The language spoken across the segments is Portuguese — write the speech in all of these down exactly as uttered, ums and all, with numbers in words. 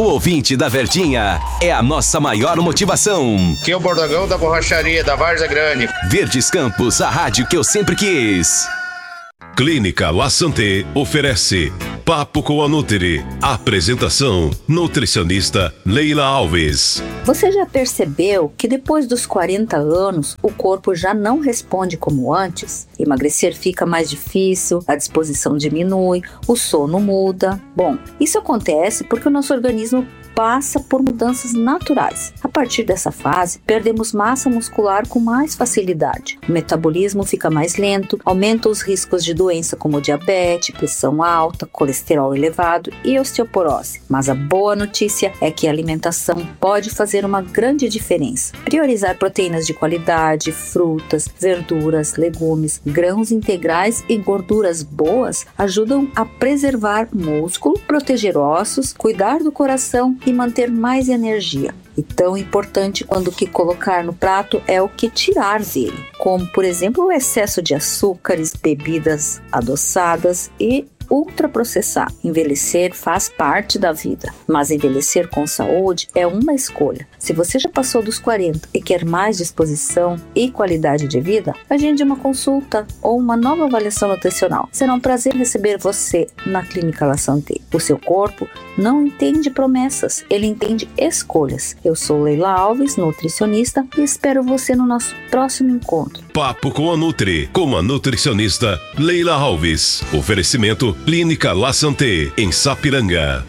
O ouvinte da Verdinha é a nossa maior motivação. Que é o Bordogão da Borracharia da Várzea Grande. Verdes Campos, a rádio que eu sempre quis. Clínica La Santé oferece Papo com a Nutri. Apresentação, nutricionista Leila Alves. Você já percebeu que depois dos quarenta anos, o corpo já não responde como antes? Emagrecer fica mais difícil, a disposição diminui, o sono muda. Bom, isso acontece porque o nosso organismo passa por mudanças naturais. A partir dessa fase, perdemos massa muscular com mais facilidade. O metabolismo fica mais lento, aumenta os riscos de doença como diabetes, pressão alta, colesterol elevado e osteoporose. Mas a boa notícia é que a alimentação pode fazer uma grande diferença. Priorizar proteínas de qualidade, frutas, verduras, legumes, grãos integrais e gorduras boas ajudam a preservar músculo, proteger ossos, cuidar do coração e manter mais energia. E tão importante quanto o que colocar no prato é o que tirar dele, como por exemplo o excesso de açúcares, bebidas adoçadas e ultraprocessar. Envelhecer faz parte da vida, mas envelhecer com saúde é uma escolha. Se você já passou dos quarenta e quer mais disposição e qualidade de vida, agende uma consulta ou uma nova avaliação nutricional. Será um prazer receber você na Clínica La Santé. O seu corpo não entende promessas, ele entende escolhas. Eu sou Leila Alves, nutricionista, e espero você no nosso próximo encontro. Papo com a Nutri, com a nutricionista Leila Alves. Oferecimento Clínica La Santé, em Sapiranga.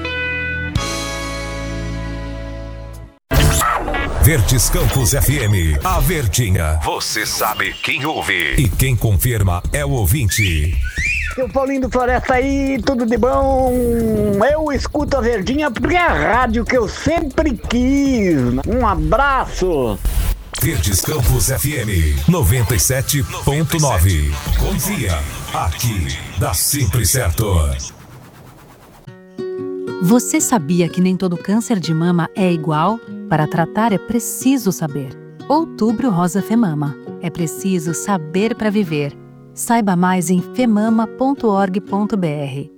Verdes Campos F M, a Verdinha. Você sabe quem ouve. E quem confirma é o ouvinte. Seu Paulinho do Floresta aí, tudo de bom? Eu escuto a Verdinha porque é a rádio que eu sempre quis. Um abraço. Verdes Campos F M noventa e sete ponto nove. Confia, aqui dá sempre certo. Você sabia que nem todo câncer de mama é igual? Para tratar é preciso saber. Outubro Rosa Femama. É preciso saber para viver. Saiba mais em femama ponto org ponto br.